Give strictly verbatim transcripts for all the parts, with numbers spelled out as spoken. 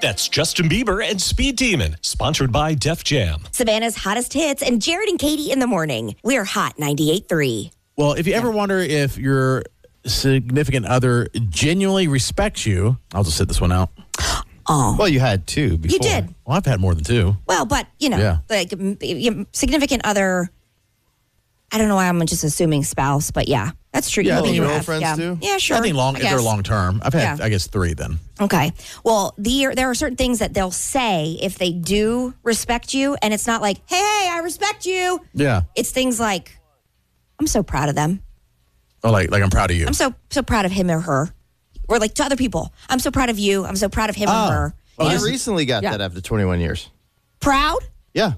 That's Justin Bieber and Speed Demon, sponsored by Def Jam. Savannah's hottest hits and Jared and Katie in the morning. We're Hot ninety-eight point three. Well, if you ever wonder if your significant other genuinely respects you, I'll just sit this one out. Oh. Well, you had two before. You did. Well, I've had more than two. Well, but, you know, Yeah. like m- y- significant other, I don't know why I'm just assuming spouse, but yeah, that's true. Yeah, I You- think you you have- girlfriends yeah. too? Yeah, sure. I think long, I if they're guess. long term. I've had, Yeah. I guess, three then. Okay. Well, the, there are certain things that they'll say if they do respect you, and it's not like, hey, hey, I respect you. Yeah. It's things like, I'm so proud of them. Oh, like, like I'm proud of you. I'm so so proud of him or her. Or like to other people, I'm so proud of you. I'm so proud of him Oh. or her. Well, You I know? recently got Yeah. that after twenty-one years. Proud? Yeah.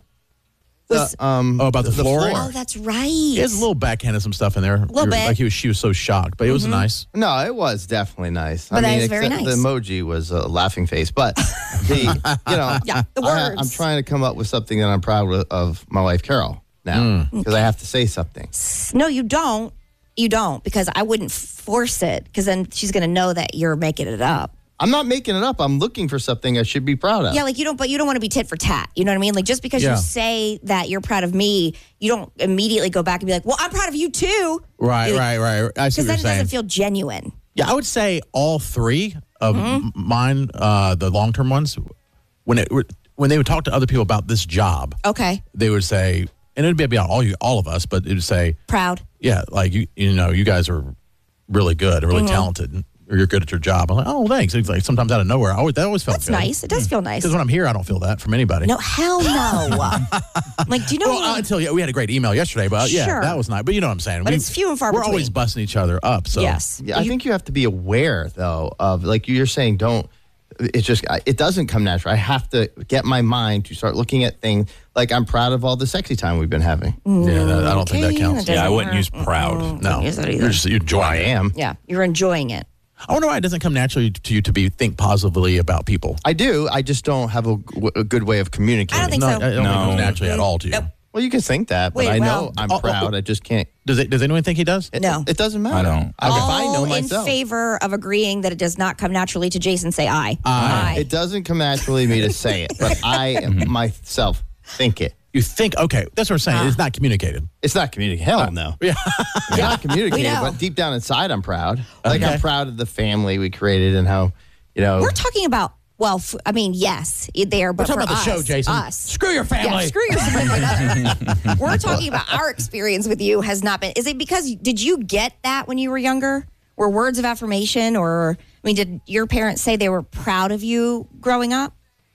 Was- The, um, Oh, about the floor? Oh, that's right. There's a little backhanded some stuff in there. A little bit. Like he was, she was so shocked, but it was nice. No, it was definitely nice. But I that mean, is very except nice. the emoji was a laughing face, but the you know, Yeah, the I, words. I'm trying to come up with something that I'm proud of, of my wife Carol now because I have to say something. No, you don't. You don't, because I wouldn't force it, because then she's going to know that you're making it up. I'm not making it up. I'm looking for something I should be proud of. Yeah, like you don't, but you don't want to be tit for tat. You know what I mean? Like just because Yeah. you say that you're proud of me, you don't immediately go back and be like, well, I'm proud of you too. Right, Like, right, right. I see Because what then you're it saying. doesn't feel genuine. Yeah, I would say all three of Mm-hmm. m- mine, uh, the long term ones, when it when they would talk to other people about this job, Okay. they would say, and it'd be about all you, all of us, but it would say, Proud. yeah, like you, you know, you guys are really good, really Mm-hmm. talented, and- or you're good at your job. I'm like, oh, thanks. It's like sometimes out of nowhere, I always, that always felt That's good. nice. It does feel nice. Because when I'm here, I don't feel that from anybody. No, hell no. I'm like, do you know Well, what? until yeah, we had a great email yesterday, but yeah, Sure. that was nice. But you know what I'm saying? But We- it's few and far We're between. always busting each other up. So Yes. Yeah, I think you have to be aware though of like you're saying. Don't. It's just it doesn't come natural. I have to get my mind to start looking at things like I'm proud of all the sexy time we've been having. yeah, that, I don't think that Okay, counts. that Yeah, I doesn't wouldn't work. use proud. Mm-mm. No, Use that you're either. just you're enjoying I it. am. Yeah, you're enjoying it. I wonder why it doesn't come naturally to you to be think positively about people. I do. I just don't have a, a good way of communicating. I don't think no, so. I don't think it No. comes naturally at all to you. Nope. Well, you can think that, but Wait, I know well- I'm Oh, oh, proud. oh. I just can't. Does it? Does anyone think he does? It, No. it doesn't matter. I don't. If I know All myself, in favor of agreeing that it does not come naturally to Jason, say aye. Aye. it doesn't come naturally to me to say it, but I am myself think it. You think? Okay, that's what I'm saying. It's not communicated. It's not communicating. Hell no. Yeah. It's not communicating, know. but deep down inside, I'm proud. Like Okay. I'm proud of the family we created and how, you know. We're talking about, well, f- I mean, yes, they are, but We're talking for about the us, show, Jason. Us. Screw your family. Yeah, screw your significant other. We're talking about our experience with you has not been. Is it because did you get that when you were younger? Were words of affirmation, or I mean, did your parents say they were proud of you growing up?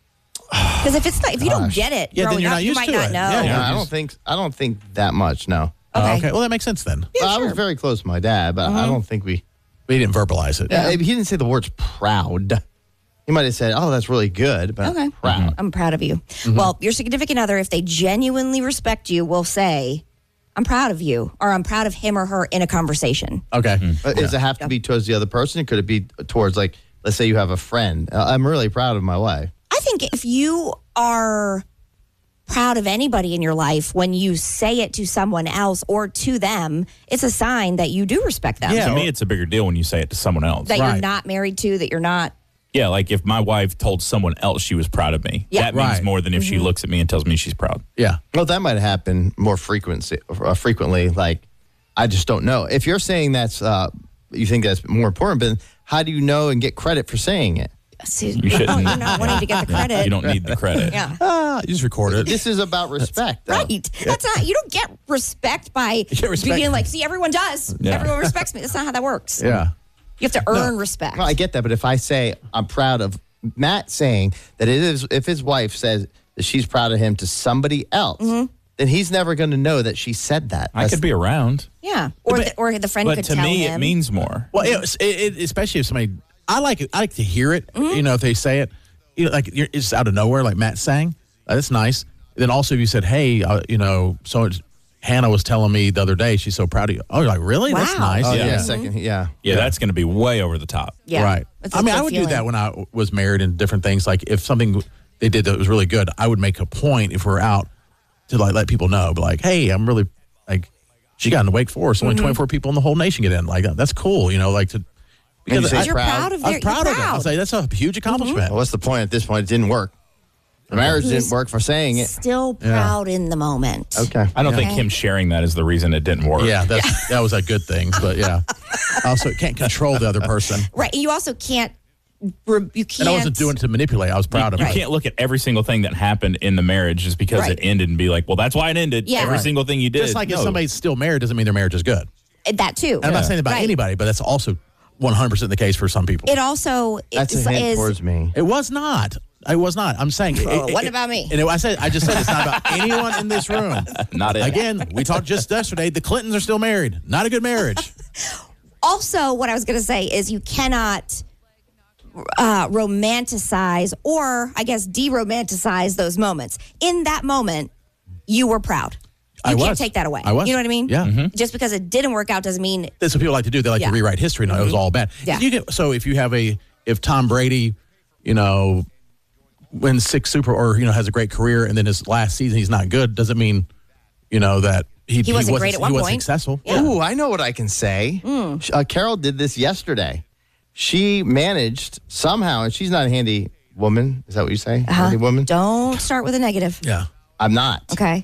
Because if it's not, if you don't Gosh. get it Yeah, then growing you're up, not you used might to not it. know. Yeah, Yeah, yeah. I don't think I don't think that much. No. Oh, Okay. okay. Well, that makes sense then. Well, I was sure. very close to my dad, but I don't think we. But he didn't verbalize it. Yeah, he didn't say the words proud. He might have said, "Oh, that's really good," but Okay. proud. I'm proud of you. Well, your significant other, if they genuinely respect you, will say, I'm proud of you, or I'm proud of him or her in a conversation. Okay. But Does it have to be towards the other person? Could it be towards like, let's say you have a friend? Uh, I'm really proud of my wife. I think if you are proud of anybody in your life, when you say it to someone else or to them, it's a sign that you do respect them. Yeah. To me, it's a bigger deal when you say it to someone else. That Right. you're not married to, that you're not. Yeah, like if my wife told someone else she was proud of me, Yeah. that means Right. more than if Mm-hmm. she looks at me and tells me she's proud. Yeah. Well, that might happen more frequency, uh, frequently. Like, I just don't know. If you're saying that's, uh, you think that's more important, but how do you know and get credit for saying it? See, You shouldn't. Oh, you're not wanting to get the credit. You don't need the credit. Yeah. Ah, you just record it. This is about respect. though. Right. That's not, you don't get respect by get respect. being like, see, everyone does. Yeah. Everyone respects me. That's not how that works. Yeah. You have to earn respect. No, I get that, but if I say I'm proud of Matt saying that it is, if his wife says that she's proud of him to somebody else, Mm-hmm. then he's never going to know that she said that. I could be around, Yeah. Or, But- the, or the friend but could to tell me, him. it means more. Well, it, it, it, especially if somebody, I like it. I like to hear it. Mm-hmm. You know, if they say it, you know, like you're, it's out of nowhere, like Matt sang. Uh, that's nice. Then also, if you said, "Hey, uh, you know, so it's, Hannah was telling me the other day she's so proud of you." Oh, you're like, really? That's Wow. nice. Oh, yeah, Yeah. second, yeah. Yeah, that's going to be way over the top. Yeah. Right. It's a I mean, good I would feeling. do that when I w- was married and different things. Like if something they did that was really good, I would make a point if we're out to like let people know, but like, hey, I'm really like, she got in the Wake Forest. Only Mm-hmm. twenty-four people in the whole nation get in. Like that's cool, you know. Like to And you say Because you're proud? proud of I their was proud you're of it. proud. I'll say that's a huge accomplishment. Well, what's the point at this point? It didn't work. The marriage He's didn't work for saying it. Still proud in the moment. Okay. I don't think Okay. him sharing that is the reason it didn't work. Yeah, that's, that was a good thing. But yeah, also can't control the other person. Right. You also can't. re- You can't. And I wasn't doing it to manipulate. I was proud of You it. can't look at every single thing that happened in the marriage just because Right. it ended and be like, well, that's why it ended. Yeah. Every Right. single thing you did. Just like if No. somebody's still married doesn't mean their marriage is good. That too. And I'm not saying that about Right. anybody, but that's also one hundred percent the case for some people. It also That's is, a hint is towards me. It was not. It was not. I'm saying. Oh, it- what it- about me? And it, I said, I just said it's not about anyone in this room. Not it. Again, we talked just yesterday. The Clintons are still married. Not a good marriage. also what I was going to say is you cannot uh, romanticize or I guess de-romanticize those moments. In that moment, you were proud. You I can't was. take that away. I was. You know what I mean? Yeah. Mhm. Just because it didn't work out doesn't mean That's what people like to do. They like Yeah. to rewrite history. No, it was all bad. Yeah. You can, so if you have a, if Tom Brady, you know, wins six super or, you know, has a great career and then his last season he's not good, doesn't mean, you know, that he, He wasn't great at one he wasn't point. successful. Yeah. Ooh, I know what I can say. Mm. Uh, Carol did this yesterday. She managed somehow, and she's not a handy woman. Is that what you say? Handy woman? don't start with a negative. Yeah. I'm not. Okay.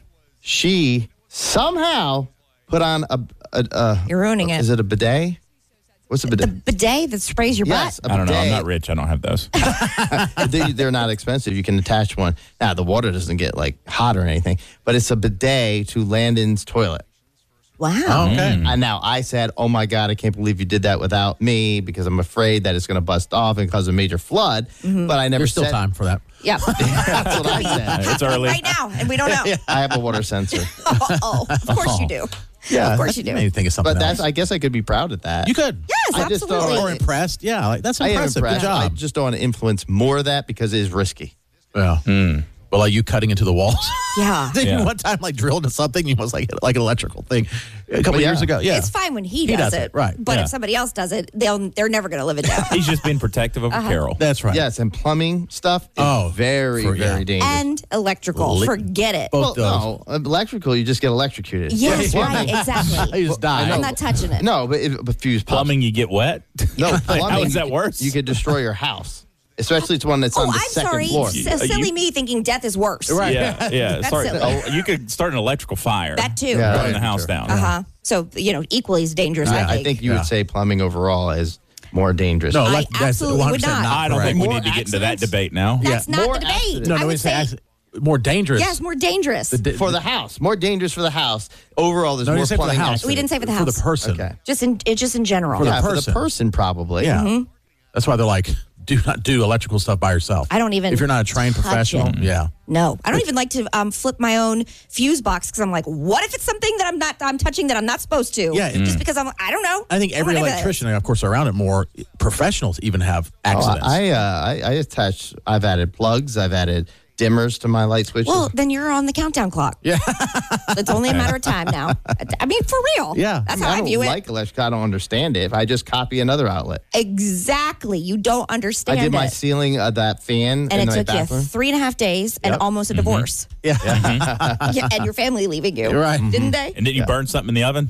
She somehow put on a. a, a You're ruining it. Is it a bidet? What's a The bidet? bidet that sprays your Yes, butt. a I don't know. I'm bidet. not rich. I don't have those. they, they're not expensive. You can attach one. Now, the water doesn't get like hot or anything, but it's a bidet to Landon's toilet. Wow. Oh, okay. And now I said, oh my God, I can't believe you did that without me because I'm afraid that it's going to bust off and cause a major flood. Mm-hmm. But I never There's still said, time for that. Yeah. That's what I said. It's early. right now, and we don't know. I have a water sensor. Oh, of course you do. Yeah. Of course you do. You may think of something But that's, else. I guess I could be proud of that. You could. Yes, I just don't- absolutely. Or impressed. Yeah. Like, that's I am impressive. Good impressed. I job. just don't want to influence more of that because it is risky. Yeah. But like you cutting into the walls. Yeah. Did Yeah. you one time like drilled into something? You was like like an electrical thing a couple But yeah. years ago. Yeah. It's fine when he, He does, does it, it, right, But yeah. if somebody else does it, they'll they're never going to live it down. He's just being protective of Uh-huh. Carol. That's right. Yes, and plumbing stuff is Oh, very, for- very yeah. dangerous. And electrical, Li- forget it. Both well, those. no, electrical, you just get electrocuted. Yes, Yeah. right, exactly. You just die. I'm not touching it. No, but if a fuse pops. Plumbing, you get wet. No, Like, plumbing. how is that you- worse? You could destroy your house, especially it's one that's Oh, on the I'm second sorry. floor. S- silly me thinking death is worse. Right. Yeah, yeah. That's Sorry. silly. Oh, you could start an electrical fire. That too. Yeah. Burn Right. the house down. Uh huh. So you know, equally as dangerous. Yeah, I think. I think you Yeah. would say plumbing overall is more dangerous. No, I like, that's absolutely would one hundred percent not. I don't correct. think we More need to get into that accidents? debate now. That's Yeah. not More the debate. accidents. No, I no, would it's say accident- more dangerous. yes, more dangerous. The- for the house, more dangerous for the house. Overall, there's No, you more say for the plumbing house. accidents. We didn't say for the For house. the person. Okay. just in it, just in general. For the Yeah, for the person. person probably. Yeah. Mm-hmm. That's why they're like, do not do electrical stuff by yourself. I don't even If you're not a trained touch professional, it. yeah. No, I don't even like to um, flip my own fuse box because I'm like, what if it's something that I'm not I'm touching that I'm not supposed to? Yeah, just because I'm I don't know. I think every Whatever. electrician, and of course, around it more professionals even have Oh, accidents. I, uh, I I attach. I've added plugs. I've added dimmers to my light switches. Well, then you're on the countdown clock. Yeah. It's only a matter of time now. I mean, for real. Yeah. That's I, how I, don't view it. like electrical. I don't understand it. I just copy another outlet. Exactly. You don't understand I did my it. ceiling of that fan and in it my took bathroom. you three and a half days and Yep. almost a divorce. yeah. Yeah, and your family leaving you. You're right. Didn't they? And didn't you burn something in the oven?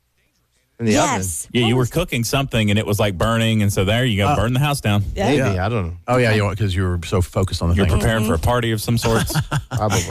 in the yes. Yeah, What you were was- cooking something and it was like burning, and so there you go, burn the house down. oven. Maybe Yeah. I don't know. Oh, yeah, because you were so focused on the You're thing. preparing for a party of some sorts. Probably.